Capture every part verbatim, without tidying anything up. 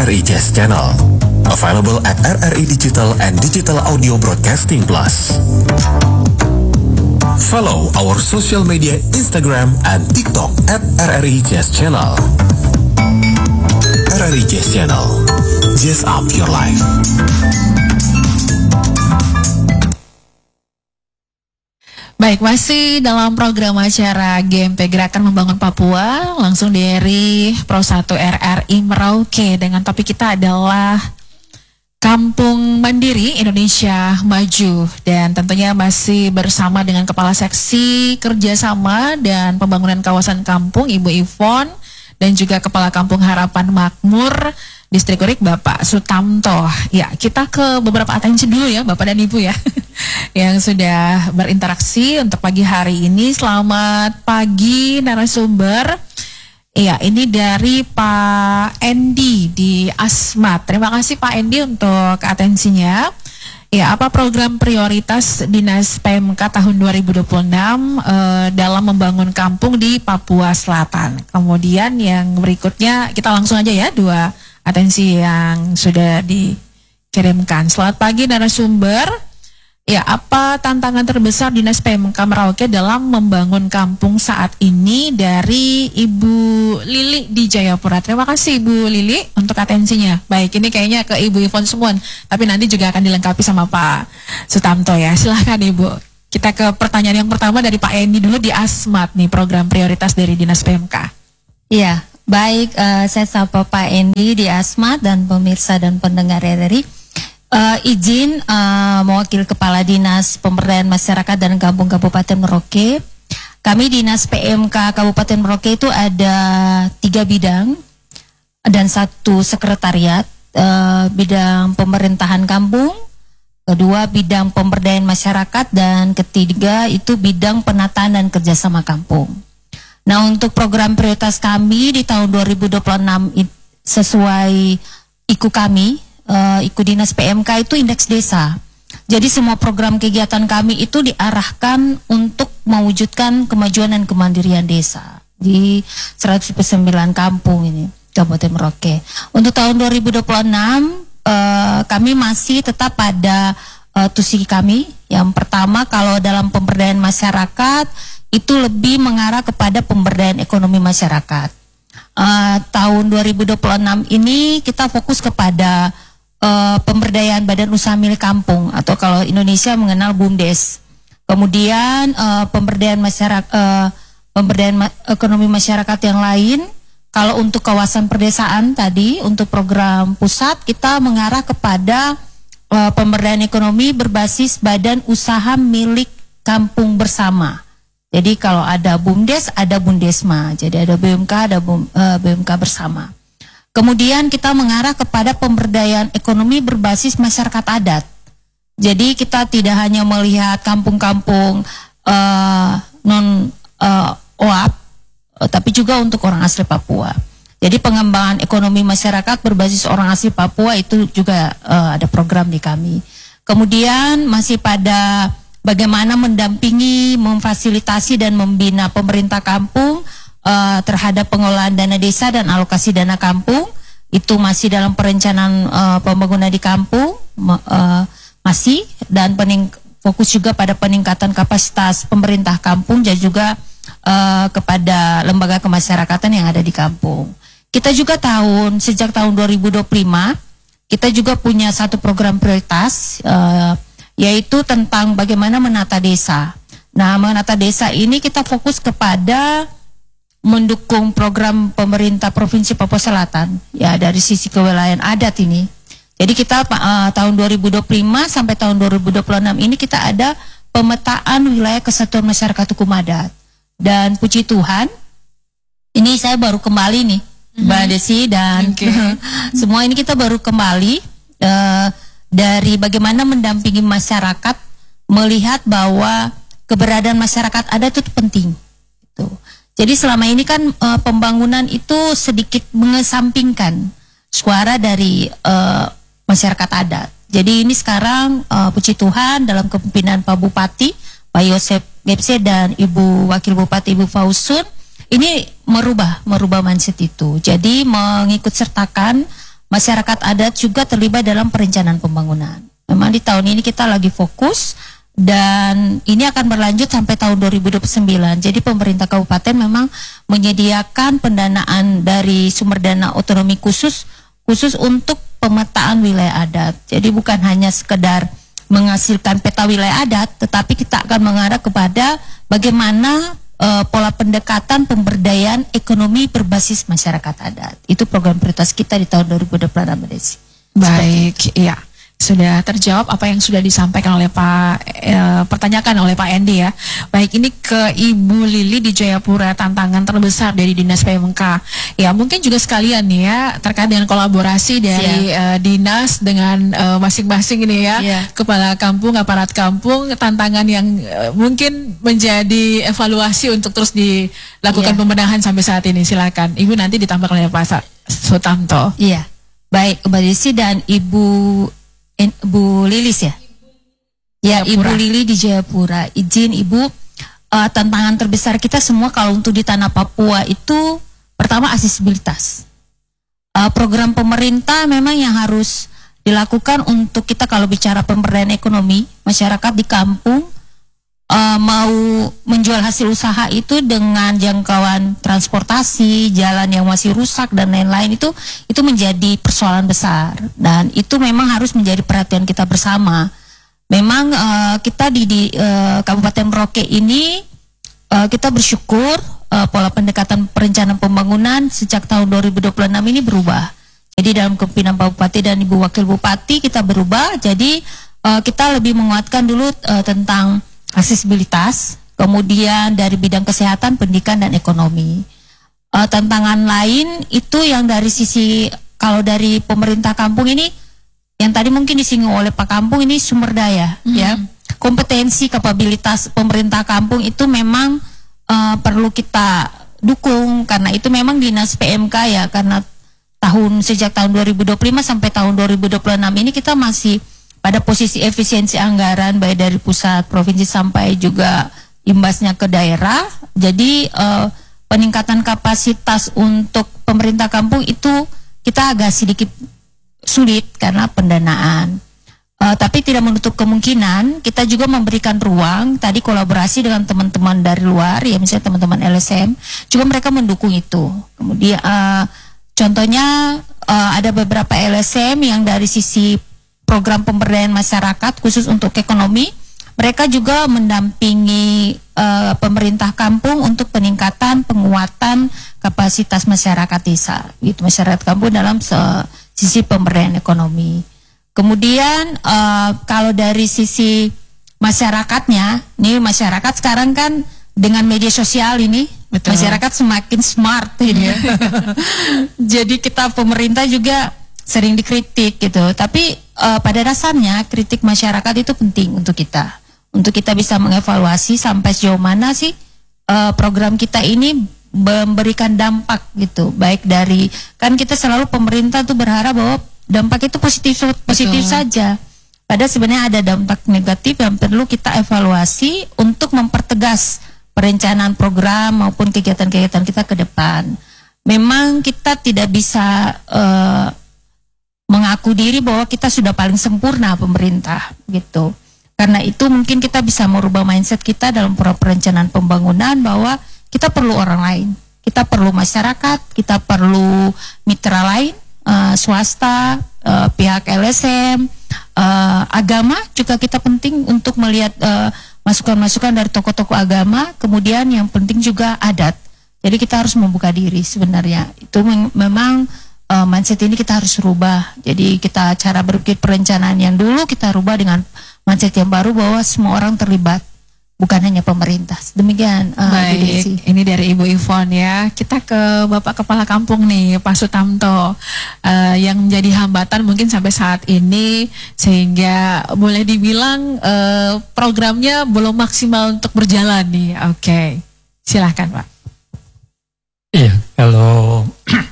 R R I Jazz Channel. Available at R R I Digital and Digital Audio Broadcasting Plus. Follow our social media Instagram and TikTok at R R I Jazz Channel. R R I Jazz Channel. Jazz up your life. Baik, masih dalam program acara G M P Gerakan Membangun Papua, langsung dari Pro satu R R I Merauke, dengan topik kita adalah Kampung Mandiri Indonesia Maju, dan tentunya masih bersama dengan Kepala Seksi Kerjasama dan Pembangunan Kawasan Kampung Ibu Ivon, dan juga Kepala Kampung Harapan Makmur Distrik Urik Bapak Sutamto. Ya, kita ke beberapa atensi dulu ya Bapak dan Ibu ya yang sudah berinteraksi untuk pagi hari ini. Selamat pagi narasumber. Iya, ini dari Pak Endi di Asmat. Terima kasih Pak Endi untuk atensinya. Ya, apa program prioritas Dinas P M K tahun dua ribu dua puluh enam eh, dalam membangun kampung di Papua Selatan. Kemudian yang berikutnya kita langsung aja ya, dua atensi yang sudah dikirimkan. Selamat pagi narasumber. Ya, apa tantangan terbesar Dinas P M K Merauke dalam membangun kampung saat ini? Dari Ibu Lili di Jayapura. Terima kasih Ibu Lili untuk atensinya. Baik, ini kayaknya ke Ibu Ivon semua, tapi nanti juga akan dilengkapi sama Pak Sutamto ya. Silahkan Ibu. Kita ke pertanyaan yang pertama dari Pak Endi dulu di Asmat nih, program prioritas dari Dinas P M K. Iya, baik, uh, saya sapa Pak Endi di Asmat dan pemirsa dan pendengar R R I. Uh, izin uh, mewakili Kepala Dinas Pemberdayaan Masyarakat dan Kampung Kabupaten Merauke. Kami Dinas P M K Kabupaten Merauke itu ada tiga bidang dan satu sekretariat. Uh, bidang pemerintahan kampung, kedua bidang pemberdayaan masyarakat, dan ketiga itu bidang penataan dan kerjasama kampung. Nah, untuk program prioritas kami di tahun dua ribu dua puluh enam sesuai I K U kami, Uh, I K U Dinas P M K itu indeks desa. Jadi semua program kegiatan kami itu diarahkan untuk mewujudkan kemajuan dan kemandirian desa di seratus sembilan kampung ini Kabupaten Merauke. Untuk tahun dua ribu dua puluh enam uh, kami masih tetap pada uh, tusi kami. Yang pertama, kalau dalam pemberdayaan masyarakat itu lebih mengarah kepada pemberdayaan ekonomi masyarakat. Uh, tahun dua ribu dua puluh enam ini kita fokus kepada Uh, pemberdayaan badan usaha milik kampung, atau kalau Indonesia mengenal BUMDes. Kemudian uh, pemberdayaan masyarakat, uh, pemberdayaan ma ekonomi masyarakat yang lain. Kalau untuk kawasan perdesaan tadi, untuk program pusat kita mengarah kepada uh, pemberdayaan ekonomi berbasis badan usaha milik kampung bersama. Jadi kalau ada BUMDes, ada BUMDesma. Jadi ada B M K, ada BUM, uh, B M K bersama. Kemudian kita mengarah kepada pemberdayaan ekonomi berbasis masyarakat adat. Jadi kita tidak hanya melihat kampung-kampung uh, non uh, O A P, uh, tapi juga untuk orang asli Papua. Jadi pengembangan ekonomi masyarakat berbasis orang asli Papua itu juga uh, ada program di kami. Kemudian masih pada bagaimana mendampingi, memfasilitasi dan membina pemerintah kampung Uh, terhadap pengelolaan dana desa dan alokasi dana kampung. Itu masih dalam perencanaan uh, pembangunan di kampung, uh, masih, dan pening fokus juga pada peningkatan kapasitas pemerintah kampung dan juga uh, kepada lembaga kemasyarakatan yang ada di kampung. Kita juga tahun sejak tahun dua ribu dua puluh lima kita juga punya satu program prioritas, uh, yaitu tentang bagaimana menata desa. Nah, menata desa ini kita fokus kepada mendukung program pemerintah Provinsi Papua Selatan ya dari sisi kewilayahan adat ini. Jadi kita uh, tahun dua ribu dua puluh lima sampai tahun dua ribu dua puluh enam ini kita ada pemetaan wilayah kesatuan masyarakat hukum adat. Dan puji Tuhan, ini saya baru kembali nih, mm-hmm. Mbak Desi dan okay. semua ini kita baru kembali uh, dari bagaimana mendampingi masyarakat melihat bahwa keberadaan masyarakat adat itu penting. Gitu. Jadi selama ini kan uh, pembangunan itu sedikit mengesampingkan suara dari uh, masyarakat adat. Jadi ini sekarang uh, puji Tuhan dalam kepemimpinan Pak Bupati, Pak Yosef Gepse dan Ibu Wakil Bupati Ibu Fausun, ini merubah merubah mindset itu. Jadi mengikut sertakan masyarakat adat juga terlibat dalam perencanaan pembangunan. Memang di tahun ini kita lagi fokus dan ini akan berlanjut sampai tahun dua ribu dua puluh sembilan. Jadi pemerintah kabupaten memang menyediakan pendanaan dari sumber dana otonomi khusus khusus untuk pemetaan wilayah adat. Jadi bukan hanya sekedar menghasilkan peta wilayah adat, tetapi kita akan mengarah kepada bagaimana uh, pola pendekatan pemberdayaan ekonomi berbasis masyarakat adat. Itu program prioritas kita di tahun dua ribu dua puluh enam, Desi. Baik, iya. Sudah terjawab apa yang sudah disampaikan oleh Pak, eh, pertanyakan oleh Pak Endi ya. Baik, ini ke Ibu Lili di Jayapura, tantangan terbesar dari Dinas P M K. Ya, mungkin juga sekalian nih ya, terkait dengan kolaborasi dari eh, Dinas dengan eh, masing-masing ini ya. Yeah. Kepala kampung, aparat kampung, tantangan yang eh, mungkin menjadi evaluasi untuk terus dilakukan Yeah. pembenahan sampai saat ini. Silakan. Ibu nanti ditambahkan oleh Pak Sutanto. Iya. Baik, Mbak Desi dan Ibu Bu Lilis ya? Ya, Ibu Lili di Jayapura. Izin Ibu, uh, tantangan terbesar kita semua kalau untuk di tanah Papua itu pertama aksesibilitas. Uh, program pemerintah memang yang harus dilakukan untuk kita kalau bicara pemberdayaan ekonomi, masyarakat di kampung uh, mau menjual hasil usaha itu dengan jangkauan transportasi, jalan yang masih rusak dan lain-lain itu itu menjadi persoalan besar dan itu memang harus menjadi perhatian kita bersama. Memang uh, kita di, di uh, Kabupaten Merauke ini uh, kita bersyukur uh, pola pendekatan perencanaan pembangunan sejak tahun dua ribu dua puluh enam ini berubah. Jadi dalam kepemimpinan Pak Bupati dan Ibu Wakil Bupati kita berubah. Jadi uh, kita lebih menguatkan dulu uh, tentang aksesibilitas, kemudian dari bidang kesehatan, pendidikan dan ekonomi. Uh, tantangan lain itu yang dari sisi kalau dari pemerintah kampung ini, yang tadi mungkin disinggung oleh Pak Kampung ini sumber daya, mm-hmm. ya, kompetensi, kapabilitas pemerintah kampung itu memang uh, perlu kita dukung karena itu memang Dinas P M K ya karena tahun sejak tahun dua ribu dua puluh lima sampai tahun dua ribu dua puluh enam ini kita masih pada posisi efisiensi anggaran baik dari pusat, provinsi sampai juga imbasnya ke daerah. Jadi uh, peningkatan kapasitas untuk pemerintah kampung itu kita agak sedikit sulit karena pendanaan. Uh, tapi tidak menutup kemungkinan kita juga memberikan ruang tadi kolaborasi dengan teman-teman dari luar ya misalnya teman-teman L S M juga mereka mendukung itu. Kemudian uh, contohnya uh, ada beberapa L S M yang dari sisi program pemberdayaan masyarakat khusus untuk ekonomi, mereka juga mendampingi uh, pemerintah kampung untuk peningkatan penguatan kapasitas masyarakat desa, gitu masyarakat kampung dalam se- sisi pemberdayaan ekonomi. Kemudian uh, kalau dari sisi masyarakatnya, nih masyarakat sekarang kan dengan media sosial ini, betul. Masyarakat semakin smart gitu ya. Jadi kita pemerintah juga sering dikritik gitu. Tapi uh, pada dasarnya kritik masyarakat itu penting untuk kita, untuk kita bisa mengevaluasi sampai sejauh mana sih uh, program kita ini memberikan dampak gitu. Baik dari kan kita selalu pemerintah tuh berharap bahwa dampak itu positif positif betul. Saja. Padahal sebenarnya ada dampak negatif yang perlu kita evaluasi untuk mempertegas perencanaan program maupun kegiatan-kegiatan kita ke depan. Memang kita tidak bisa uh, mengaku diri bahwa kita sudah paling sempurna pemerintah gitu. Karena itu mungkin kita bisa merubah mindset kita dalam perencanaan pembangunan bahwa kita perlu orang lain, kita perlu masyarakat, kita perlu mitra lain, uh, swasta, uh, pihak L S M, uh, agama juga kita penting untuk melihat uh, masukan-masukan dari tokoh-tokoh agama. Kemudian yang penting juga adat. Jadi kita harus membuka diri sebenarnya. Itu mem- memang uh, mindset ini kita harus rubah. Jadi kita cara berpikir perencanaan yang dulu kita rubah dengan mindset yang baru bahwa semua orang terlibat. Bukan hanya pemerintah. Demikian. Uh, Baik, ini dari Ibu Ivon ya. Kita ke Bapak Kepala Kampung nih, Pak Sutanto, uh, yang menjadi hambatan mungkin sampai saat ini sehingga boleh dibilang uh, programnya belum maksimal untuk berjalan nih. Oke, okay. Silahkan Pak. Iya, kalau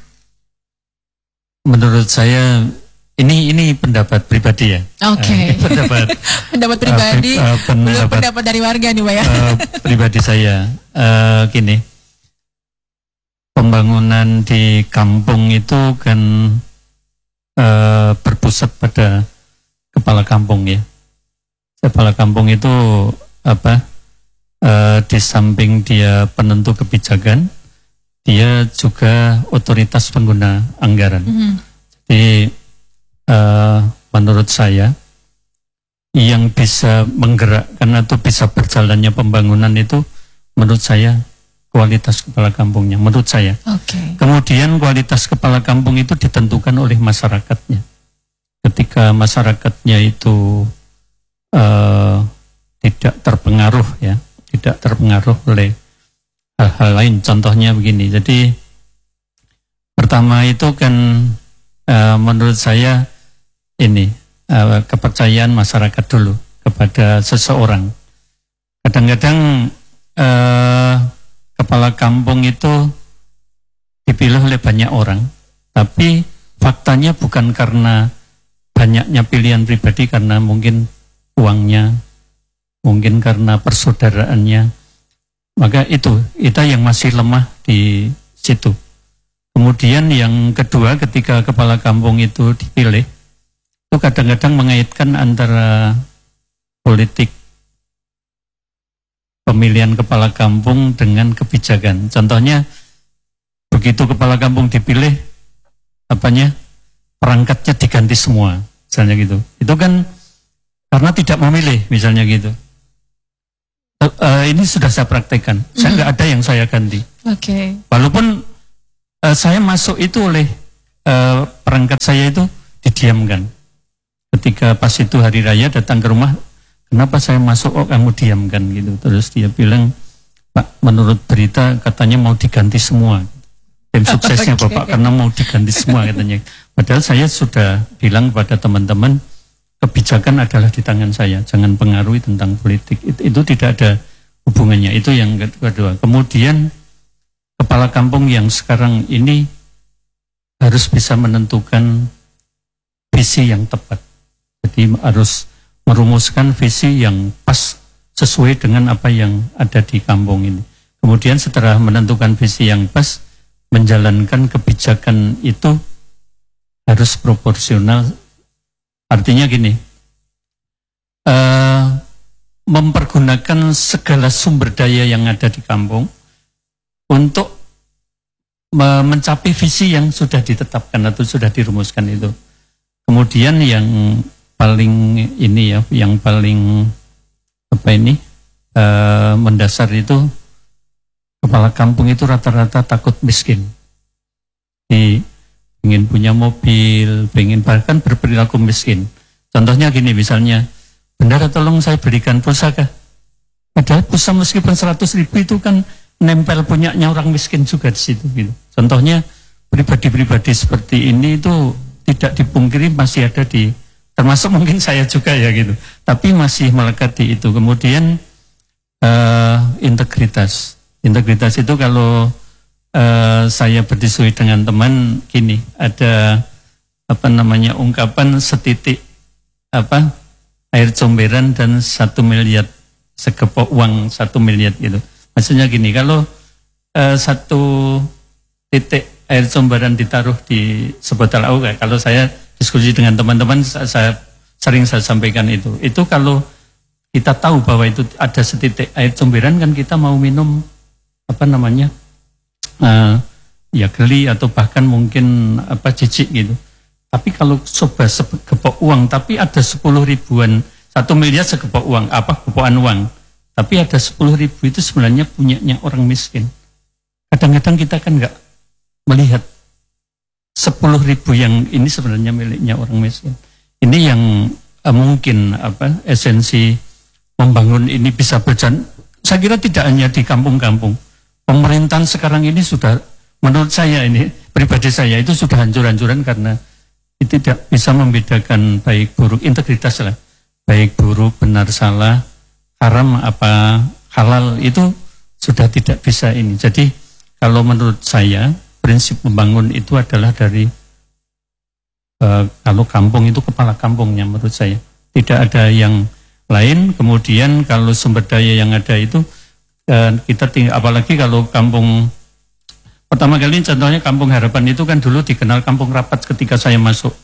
menurut saya Ini ini pendapat pribadi ya. Oke. Okay. Uh, pendapat pendapat pribadi. Uh, uh, pendapat, belum pendapat dari warga nih, Pak ya. Uh, pribadi saya uh, gini. Pembangunan di kampung itu kan uh, berpusat pada kepala kampung ya. Kepala kampung itu apa? Uh, di samping dia penentu kebijakan, dia juga otoritas pengguna anggaran. Mm-hmm. Jadi uh, menurut saya yang bisa menggerakkan atau bisa berjalannya pembangunan itu menurut saya kualitas kepala kampungnya, menurut saya. Okay. Kemudian kualitas kepala kampung itu ditentukan oleh masyarakatnya. Ketika masyarakatnya itu uh, tidak terpengaruh ya, tidak terpengaruh oleh hal-hal lain. Contohnya begini, jadi pertama itu kan uh, menurut saya ini uh, kepercayaan masyarakat dulu kepada seseorang. Kadang-kadang uh, kepala kampung itu dipilih oleh banyak orang, tapi faktanya bukan karena banyaknya pilihan pribadi, karena mungkin uangnya, mungkin karena persaudaraannya. Maka itu, itu yang masih lemah di situ. Kemudian yang kedua, ketika kepala kampung itu dipilih, itu kadang-kadang mengaitkan antara politik pemilihan kepala kampung dengan kebijakan. Contohnya, begitu kepala kampung dipilih, apanya, perangkatnya diganti semua, misalnya gitu. Itu kan karena tidak memilih, misalnya gitu. Uh, uh, ini sudah saya praktekkan. Mm-hmm. Saya nggak ada yang saya ganti. Oke. Okay. Walaupun uh, saya masuk itu oleh uh, perangkat saya itu didiamkan. Ketika pas itu hari raya datang ke rumah, kenapa saya masuk? Oh, kamu diamkan gitu. Terus dia bilang, Pak, menurut berita katanya mau diganti semua. Tim suksesnya okay. Bapak karena mau diganti semua katanya. Padahal saya sudah bilang pada teman-teman, kebijakan adalah di tangan saya, jangan pengaruhi tentang politik. Itu, itu tidak ada hubungannya. Itu yang kedua. Kemudian kepala kampung yang sekarang ini harus bisa menentukan visi yang tepat. Jadi harus merumuskan visi yang pas sesuai dengan apa yang ada di kampung ini. Kemudian setelah menentukan visi yang pas, menjalankan kebijakan itu harus proporsional. Artinya gini, uh, mempergunakan segala sumber daya yang ada di kampung untuk me- mencapai visi yang sudah ditetapkan atau sudah dirumuskan itu. Kemudian yang paling ini ya, yang paling apa ini uh, mendasar itu, kepala kampung itu rata-rata takut miskin. Di ingin punya mobil, ingin bahkan berperilaku miskin. Contohnya gini, misalnya, bendara tolong saya berikan pusaka. Padahal pulsa meskipun seratus ribu itu kan nempel punyanya orang miskin juga di situ. Gitu. Contohnya pribadi-pribadi seperti ini itu tidak dipungkiri masih ada di, termasuk mungkin saya juga ya gitu. Tapi masih melekat di itu. Kemudian uh, integritas. Integritas itu kalau Uh, saya berdiskusi dengan teman gini, ada apa namanya ungkapan setitik apa air comberan dan satu miliar segepok uang satu miliar gitu. Maksudnya gini, kalau uh, satu titik air comberan ditaruh di sebotol lauk, kalau saya diskusi dengan teman-teman, saya, saya sering saya sampaikan itu. Itu kalau kita tahu bahwa itu ada setitik air comberan, kan kita mau minum apa namanya? Uh, ya geli atau bahkan mungkin apa jijik gitu. Tapi kalau coba segepok uang, tapi ada sepuluh ribuan, satu miliar segepok uang, apa gepokan uang, tapi ada sepuluh ribu itu sebenarnya punyanya orang miskin. Kadang-kadang kita kan nggak melihat sepuluh ribu yang ini sebenarnya miliknya orang miskin. Ini yang uh, mungkin apa esensi membangun ini bisa berjalan. Saya kira tidak hanya di kampung-kampung. Pemerintahan sekarang ini sudah, menurut saya ini, pribadi saya itu sudah hancur-hancuran karena itu tidak bisa membedakan baik buruk, integritas lah, baik buruk, benar, salah, haram apa halal, itu sudah tidak bisa ini. Jadi kalau menurut saya, prinsip membangun itu adalah dari, uh, kalau kampung itu kepala kampungnya menurut saya. Tidak ada yang lain. Kemudian kalau sumber daya yang ada itu, dan kita tinggal, apalagi kalau kampung pertama kali contohnya Kampung Harapan itu kan dulu dikenal kampung rapat ketika saya masuk.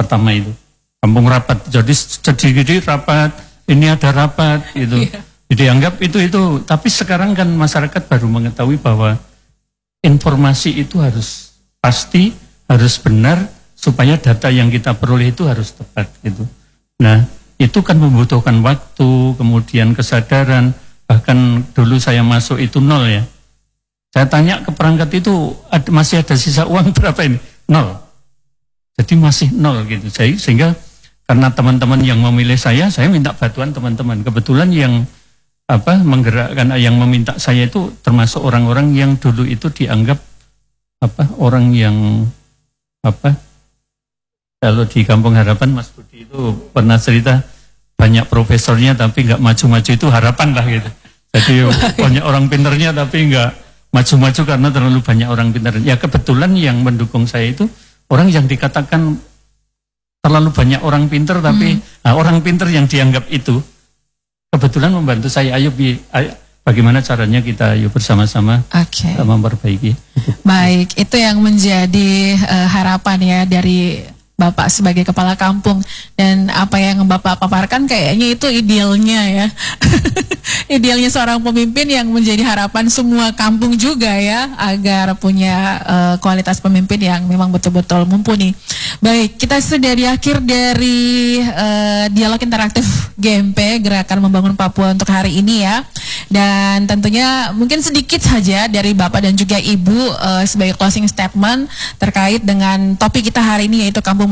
pertama itu. Kampung rapat. Jadi sedikit rapat, ini ada rapat gitu. Iya. Jadi anggap itu itu. Tapi sekarang kan masyarakat baru mengetahui bahwa informasi itu harus pasti, harus benar, supaya data yang kita peroleh itu harus tepat gitu. Nah, itu kan membutuhkan waktu, kemudian kesadaran. Bahkan dulu saya masuk itu nol ya. Saya tanya ke perangkat itu, ada, masih ada sisa uang berapa ini? Nol. Jadi masih nol gitu. Saya, sehingga karena teman-teman yang memilih saya, saya minta bantuan teman-teman. Kebetulan yang apa menggerakkan, yang meminta saya itu termasuk orang-orang yang dulu itu dianggap apa orang yang apa kalau di Kampung Harapan Mas Budi itu pernah cerita banyak profesornya tapi nggak maju-maju, itu harapan lah gitu. Jadi banyak orang pinternya tapi nggak maju-maju karena terlalu banyak orang pintar. Ya kebetulan yang mendukung saya itu orang yang dikatakan terlalu banyak orang pinter tapi hmm. nah, orang pinter yang dianggap itu kebetulan membantu saya. Ayo, bi, ayo bagaimana caranya kita ayo bersama-sama okay. memperbaiki. Baik, itu yang menjadi uh, harapan ya dari Bapak sebagai kepala kampung, dan apa yang Bapak paparkan kayaknya itu idealnya ya. Idealnya seorang pemimpin yang menjadi harapan semua kampung juga ya, agar punya uh, kualitas pemimpin yang memang betul-betul mumpuni. Baik, kita sudah di akhir dari uh, dialog interaktif G M P Gerakan Membangun Papua untuk hari ini ya. Dan tentunya mungkin sedikit saja dari Bapak dan juga Ibu uh, sebagai closing statement terkait dengan topik kita hari ini, yaitu kampung